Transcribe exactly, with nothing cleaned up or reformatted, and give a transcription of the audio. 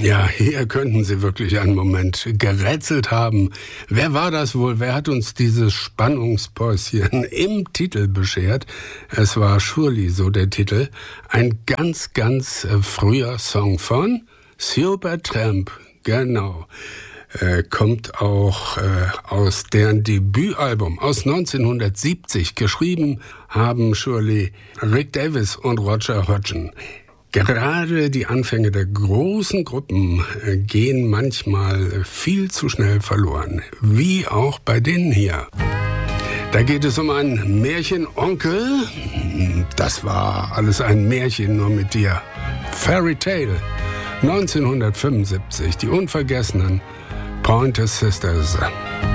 Ja, hier könnten Sie wirklich einen Moment gerätselt haben. Wer war das wohl? Wer hat uns dieses Spannungspäuschen im Titel beschert? Es war Surely, so der Titel. Ein ganz, ganz früher Song von Supertramp. Genau. Äh, kommt auch äh, aus deren Debütalbum aus neunzehnhundertsiebzig. Geschrieben haben Surely Rick Davies und Roger Hodgson. Gerade die Anfänge der großen Gruppen äh, gehen manchmal viel zu schnell verloren. Wie auch bei denen hier. Da geht es um einen Märchenonkel. Das war alles ein Märchen, nur mit dir. Fairy Tale. neunzehnhundertfünfundsiebzig. Die unvergessenen Pointer Sisters.